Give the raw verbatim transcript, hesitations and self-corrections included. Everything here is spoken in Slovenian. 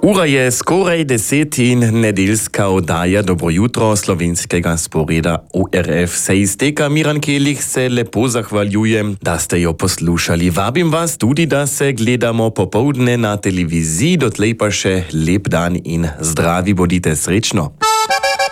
Ura je skorej deset in nedeljska oddaja Dobro jutro slovenskega sporeda O R F se izteka. Miran Kelih se lepo zahvaljujem, da ste jo poslušali. Vabim vas tudi, da se gledamo popoldne na televiziji. Dotlej pa še lep dan in zdravi bodite, srečno.